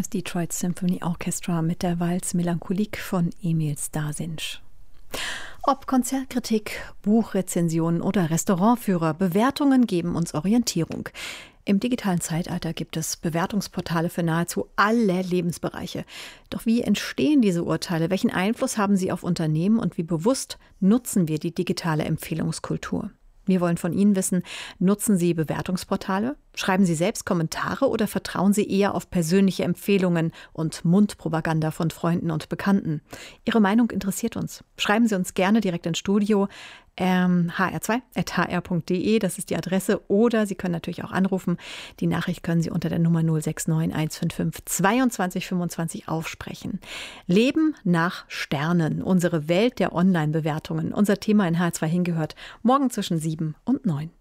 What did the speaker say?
Das Detroit Symphony Orchestra mit der Valse Melancholique von Emil Starsinsch. Ob Konzertkritik, Buchrezensionen oder Restaurantführer, Bewertungen geben uns Orientierung. Im digitalen Zeitalter gibt es Bewertungsportale für nahezu alle Lebensbereiche. Doch wie entstehen diese Urteile? Welchen Einfluss haben sie auf Unternehmen und wie bewusst nutzen wir die digitale Empfehlungskultur? Wir wollen von Ihnen wissen, nutzen Sie Bewertungsportale? Schreiben Sie selbst Kommentare oder vertrauen Sie eher auf persönliche Empfehlungen und Mundpropaganda von Freunden und Bekannten? Ihre Meinung interessiert uns. Schreiben Sie uns gerne direkt ins Studio hr2@hr.de, das ist die Adresse, oder Sie können natürlich auch anrufen. Die Nachricht können Sie unter der Nummer 069 155 22 25 aufsprechen. Leben nach Sternen, unsere Welt der Online-Bewertungen. Unser Thema in H2 hingehört, morgen zwischen 7 und 9.